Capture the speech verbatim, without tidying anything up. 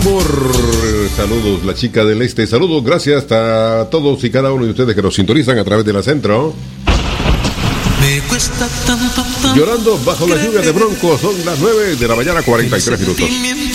Amor, saludos, la chica del este, saludos, gracias a todos y cada uno de ustedes que nos sintonizan a través de la Centro. Me cuesta tanto, tanto Llorando bajo la lluvia de Bronco, son las nueve de la mañana, cuarenta y tres minutos.